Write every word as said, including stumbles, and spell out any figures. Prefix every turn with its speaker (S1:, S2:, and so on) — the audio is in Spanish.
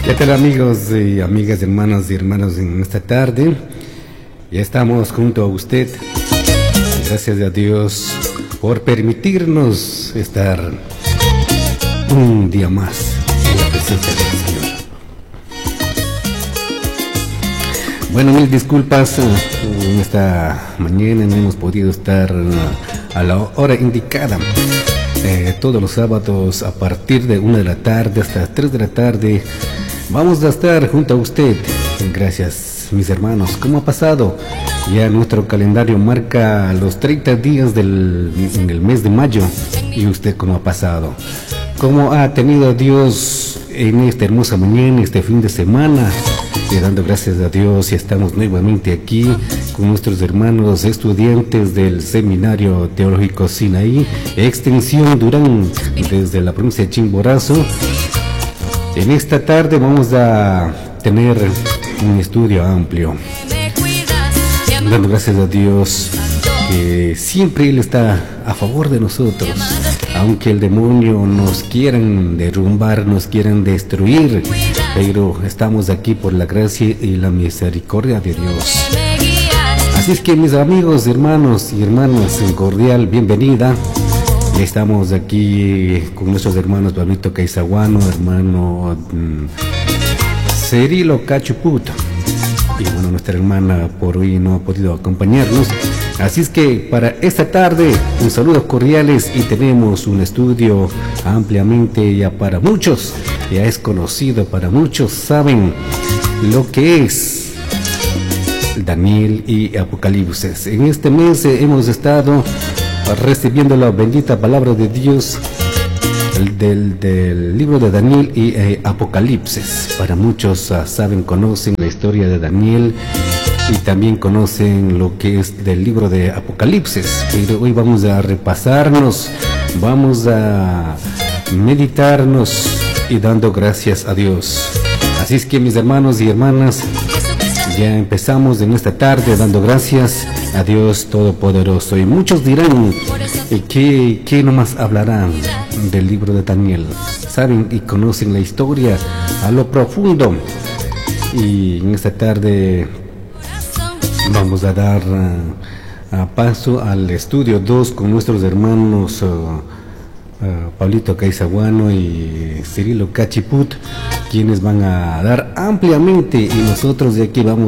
S1: ¿Qué tal, amigos y amigas, hermanos y hermanos? En esta tarde ya estamos junto a usted. Gracias a Dios por permitirnos estar un día más en la presencia del Señor. Bueno, mil disculpas, en esta mañana no hemos podido estar a la hora indicada. Eh, todos los sábados a partir de una de la tarde hasta las tres de la tarde vamos a estar junto a usted. Gracias, mis hermanos. ¿Cómo ha pasado? Ya nuestro calendario marca los treinta días del, en el mes de mayo. ¿Y usted cómo ha pasado? ¿Cómo ha tenido a Dios en esta hermosa mañana, este fin de semana? Y dando gracias a Dios, y estamos nuevamente aquí con nuestros hermanos estudiantes del Seminario Teológico Sinaí, Extensión Durán, desde la provincia de Chimborazo. En esta tarde vamos a tener un estudio amplio, dando gracias a Dios que siempre Él está a favor de nosotros, aunque el demonio nos quieran derrumbar, nos quieran destruir, pero estamos aquí por la gracia y la misericordia de Dios. Así es que, mis amigos, hermanos y hermanas, en cordial bienvenida. Ya estamos aquí con nuestros hermanos Pablito Caizaguano, hermano mmm, Cirilo Cachiput, y bueno, nuestra hermana por hoy no ha podido acompañarnos. Así es que para esta tarde, un saludo cordiales, y tenemos un estudio ampliamente ya para muchos, ya es conocido, para muchos saben lo que es Daniel y Apocalipsis. En este mes hemos estado recibiendo la bendita palabra de Dios del, del libro de Daniel y eh, Apocalipsis. Para muchos uh, saben, conocen la historia de Daniel y también conocen lo que es del libro de Apocalipsis, pero hoy vamos a repasarnos, vamos a meditarnos y dando gracias a Dios. Así es que, mis hermanos y hermanas, ya empezamos en esta tarde dando gracias a Dios Todopoderoso. Y muchos dirán, ¿qué, qué nomás hablarán del libro de Daniel? Saben y conocen la historia a lo profundo. Y en esta tarde vamos a dar uh, a paso al estudio dos con nuestros hermanos uh, uh, Pablito Caizaguano y Cirilo Cachiput, quienes van a dar ampliamente, y nosotros de aquí vamos